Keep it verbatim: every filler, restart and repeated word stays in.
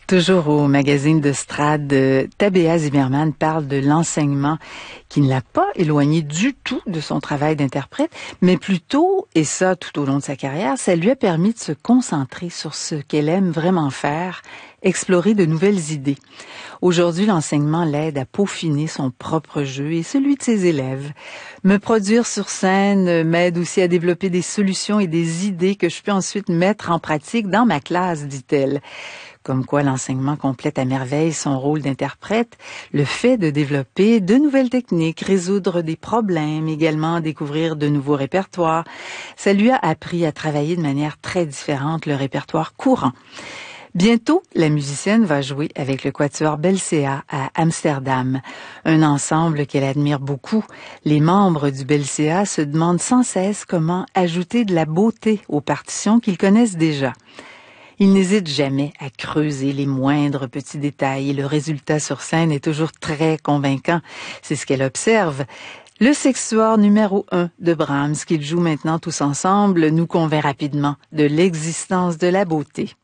Toujours au magazine de Strad, Tabea Zimmermann parle de l'enseignement qui ne l'a pas éloigné du tout de son travail d'interprète, mais plutôt, et ça tout au long de sa carrière, ça lui a permis de se concentrer sur ce qu'elle aime vraiment faire, explorer de nouvelles idées. Aujourd'hui, l'enseignement l'aide à peaufiner son propre jeu et celui de ses élèves. Me produire sur scène m'aide aussi à développer des solutions et des idées que je peux ensuite mettre en pratique dans ma classe, dit-elle. Comme quoi l'enseignement complète à merveille son rôle d'interprète, le fait de développer de nouvelles techniques, résoudre des problèmes, également découvrir de nouveaux répertoires. Ça lui a appris à travailler de manière très différente le répertoire courant. Bientôt, la musicienne va jouer avec le quatuor Belcea à Amsterdam, un ensemble qu'elle admire beaucoup. Les membres du Belcea se demandent sans cesse comment ajouter de la beauté aux partitions qu'ils connaissent déjà. Ils n'hésitent jamais à creuser les moindres petits détails et le résultat sur scène est toujours très convaincant. C'est ce qu'elle observe. Le sextuor numéro un de Brahms, qu'ils jouent maintenant tous ensemble, nous convainc rapidement de l'existence de la beauté.